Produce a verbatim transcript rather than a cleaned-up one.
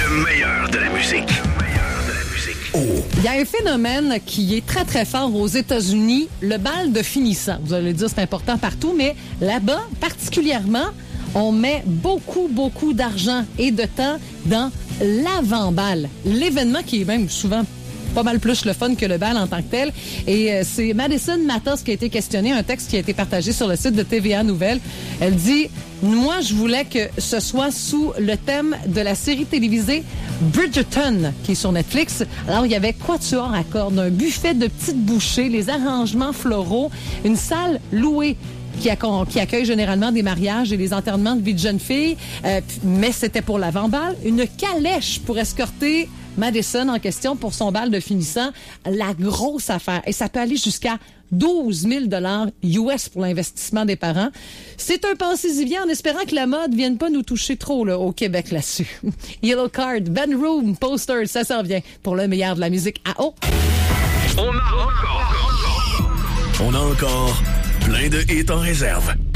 Le meilleur de la musique. Le meilleur de la musique. Oh. Il y a un phénomène qui est très, très fort aux États-Unis, le bal de finissant. Vous allez dire, c'est important partout, mais là-bas, particulièrement, on met beaucoup, beaucoup d'argent et de temps dans l'avant-bal. L'événement qui est même souvent pas mal plus le fun que le bal en tant que tel. Et euh, c'est Madison Matos qui a été questionné, un texte qui a été partagé sur le site de T V A Nouvelles. Elle dit « Moi, je voulais que ce soit sous le thème de la série télévisée Bridgerton, qui est sur Netflix. Alors, il y avait quatuor à cordes, un buffet de petites bouchées, les arrangements floraux, une salle louée. Qui, acc- qui accueille généralement des mariages et des enterrements de vie de jeunes filles. Euh, mais c'était pour l'avant-bal. Une calèche pour escorter Madison en question pour son bal de finissant. La grosse affaire. Et ça peut aller jusqu'à douze mille dollars U S pour l'investissement des parents. C'est un pensez-y-bien en espérant que la mode vienne pas nous toucher trop là, au Québec là-dessus. Yellow Card, Ben Room, Posters, ça s'en vient pour le meilleur de la musique à eau. On a encore. On a encore plein de hits en réserve.